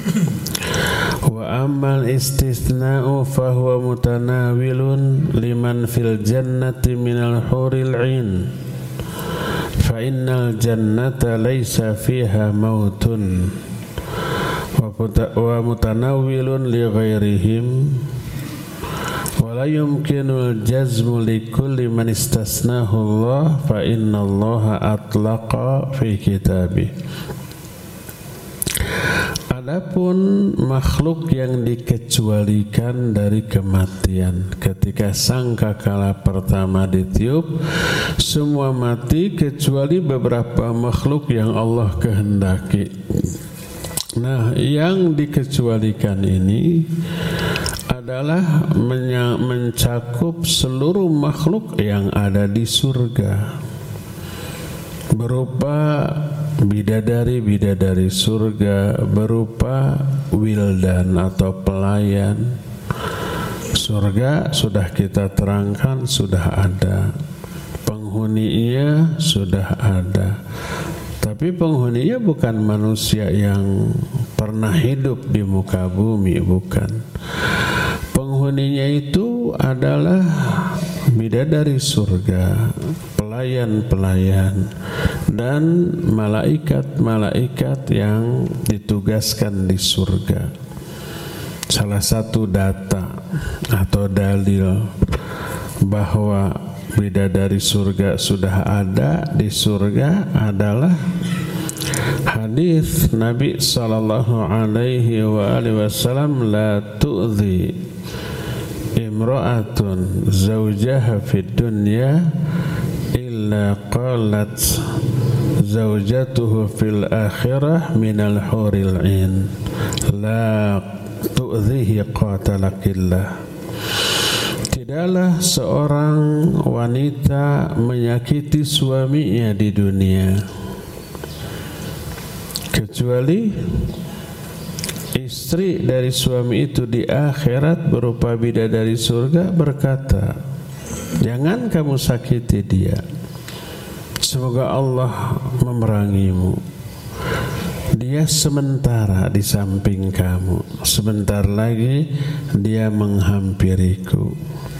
Wa ammal istithna'u fahuwa mutanawilun liman fil jannati minal huril 'ain fa innal jannata laysa fiha mautun wa mutanawwilun li ghairihim wa la yumkinul jazmu li kulli man istasnahu Allah fa inna Allah atlaqa fi kitabih. Adapun makhluk yang dikecualikan dari kematian, ketika sangkakala pertama ditiup, semua mati kecuali beberapa makhluk yang Allah kehendaki. Nah, yang dikecualikan ini adalah mencakup seluruh makhluk yang ada di surga, berupa bidadari-bidadari surga, berupa wildan atau pelayan. Surga sudah kita terangkan, sudah ada. Penghuninya sudah ada. Tapi penghuninya bukan manusia yang pernah hidup di muka bumi, bukan. Penghuninya itu adalah bidadari surga, pelayan-pelayan, dan malaikat-malaikat yang ditugaskan di surga. Salah satu data atau dalil bahwa bidadari surga sudah ada di surga adalah hadis Nabi sallallahu alaihi wasallam, la tu'zi imra'atun zawjaha fid dunya illa qalat zawjatuhu fil akhirah minal huril 'ain la tu'zihi qatalakillah. Tidaklah seorang wanita menyakiti suaminya di dunia kecuali istri dari suami itu di akhirat berupa bidadari surga berkata, jangan kamu sakiti dia, semoga Allah memerangimu. Dia sementara di samping kamu, sebentar lagi dia menghampiriku.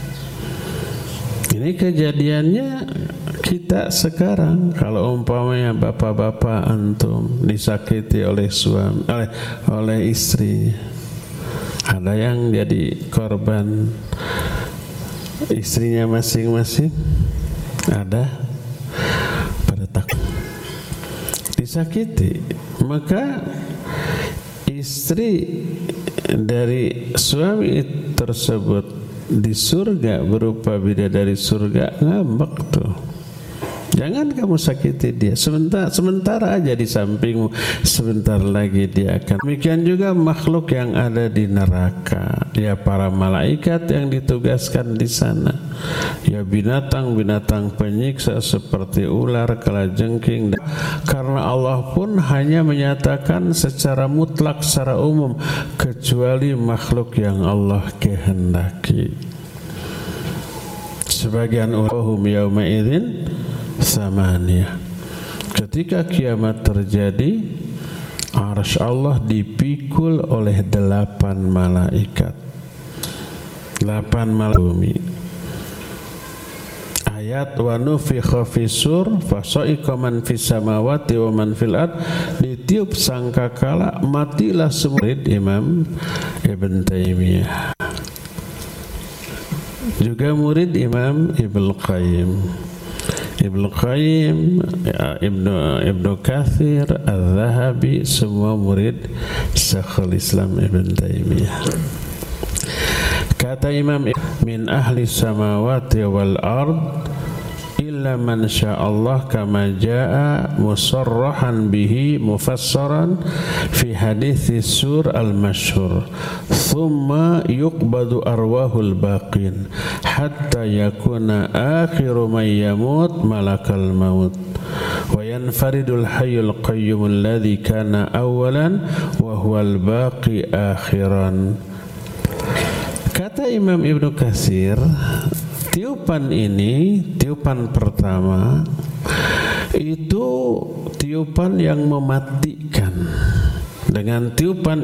Ini kejadiannya kita sekarang. Kalau umpamanya bapak-bapak antum disakiti oleh suami, oleh istri, ada yang jadi korban istrinya masing-masing, ada pada takut disakiti, maka istri dari suami tersebut di surga berupa bidadari surga ngambek tuh, jangan kamu sakiti dia, sementara aja di sampingmu, sebentar lagi dia akan. Demikian juga makhluk yang ada di neraka, ya para malaikat yang ditugaskan di sana, ya binatang-binatang penyiksa seperti ular, kalajengking. Karena Allah pun hanya menyatakan secara mutlak, secara umum, kecuali makhluk yang Allah kehendaki. Sebagian ulahum yauma idzin samaniyah. Ketika kiamat terjadi, arsy Allah dipikul oleh 8 malaikat. 8 malaikat bumi. Ayat wa nufikha fisur fasa'iqa man fis samawati wa man fil ard, ditiup sangkakala matilah semua. Imam Ibn Taimiyah, juga murid Imam Ibnu Qayyim, Ibnu Katsir, Al-Zahabi, semua murid Syekhul Islam Ibn Taimiyah. Kata Imam, min ahli samawati wal ard illa man sya'allah kama jaa musarrahan bihi mufassaran fi hadithi sur al-masyhur, thumma yuqbadu arwahul baqin hatta yakuna akhiru man yamut malakal maut wa yanfaridul hayyul qayyum alladhi kana awalan wa huwal baqi akhiran. Kata Imam Ibnu Katsir, tiupan ini, tiupan pertama itu tiupan yang mematikan. Dengan tiupan